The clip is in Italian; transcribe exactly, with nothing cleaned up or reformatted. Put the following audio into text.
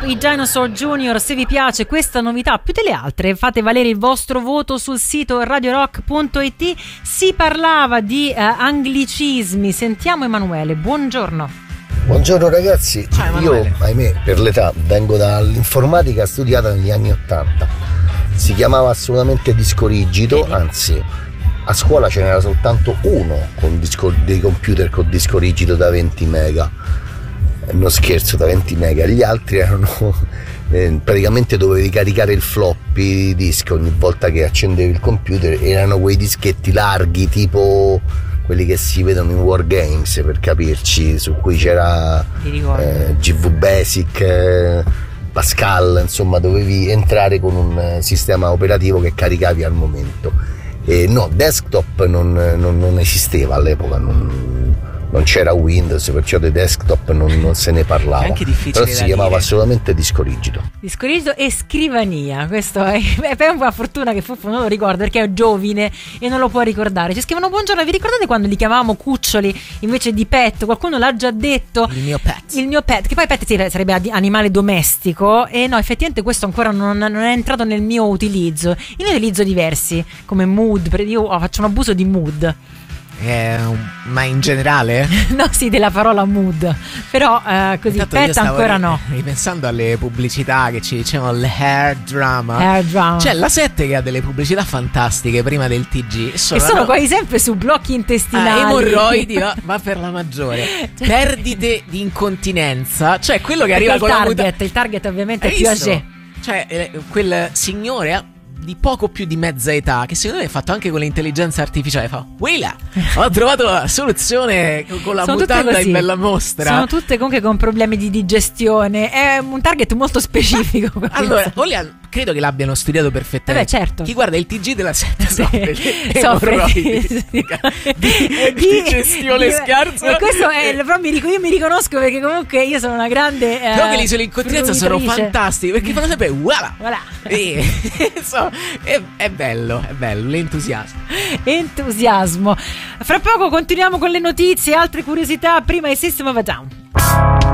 Up, i Dinosaur Junior. Se vi piace questa novità più delle altre, fate valere il vostro voto sul sito radio rock punto it. Si parlava di uh, anglicismi. Sentiamo Emanuele, buongiorno. Buongiorno ragazzi. Ciao, io ahimè per l'età vengo dall'informatica studiata negli anni ottanta, si chiamava assolutamente disco rigido, anzi a scuola ce n'era soltanto uno con disco, dei computer con disco rigido da venti mega, non scherzo, da venti mega, gli altri erano eh, praticamente dovevi caricare il floppy disk ogni volta che accendevi il computer, erano quei dischetti larghi tipo quelli che si vedono in Wargames, per capirci, su cui c'era eh, G V Basic, eh, Pascal, insomma dovevi entrare con un eh, sistema operativo che caricavi al momento. E no, desktop non, non, non esisteva all'epoca, non, non c'era Windows, perciò dei desktop non, non se ne parlava. È anche difficile, però si chiamava dire. assolutamente disco rigido. Disco rigido e scrivania. Questo è, è una fortuna che Fuffo non lo ricorda perché è giovine e non lo può ricordare. Ci scrivono: buongiorno, vi ricordate quando li chiamavamo cuccioli invece di pet? Qualcuno l'ha già detto. Il mio pet. Il mio pet, che poi pet sì, sarebbe animale domestico. E no, effettivamente questo ancora non, non è entrato nel mio utilizzo. Io ne utilizzo diversi, come mood. Io faccio un abuso di mood. Eh, ma in generale? No, sì, della parola mood. Però eh, così Intanto pet ancora ri- no. Ripensando alle pubblicità che ci dicevano, le hair drama. Hair drama. C'è la sette che ha delle pubblicità fantastiche prima del T G. Sono, e sono quasi sempre su blocchi intestinali. Ah, emorroidi va, va per la maggiore. Perdite di incontinenza. Cioè quello che arriva il con target, la muta- il target ovviamente Hai è più visto? âgé. Cioè eh, quel signore di poco più di mezza età, che secondo me è fatto anche con l'intelligenza artificiale, fa: Willa, ho trovato la soluzione con la Sono mutanda tutte in bella mostra. Sono tutte comunque con problemi di digestione. È un target molto specifico. Allora, o li ha- credo che l'abbiano studiato perfettamente. Eh beh, certo. Chi guarda il T G della sette Sì. soffre di Soffre emorroidi, di- di digestione di- scarsa. E questo è, però mi ric- io mi riconosco perché comunque io sono una grande eh, Però quelli sull'incontinenza sono fruitrice. fantastici, perché fanno sempre voilà. Voilà. E, so, è, è bello, è bello, l'entusiasmo. Entusiasmo. Fra poco continuiamo con le notizie e altre curiosità. Prima i System of a Down.